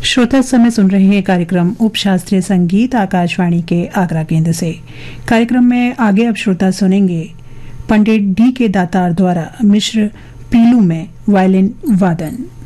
श्रोता इस समय सुन रहे हैं कार्यक्रम उपशास्त्रीय संगीत आकाशवाणी के आगरा केंद्र से। कार्यक्रम में आगे अब श्रोता सुनेंगे पंडित डी के दातार द्वारा मिश्र पीलू में वायलिन वादन।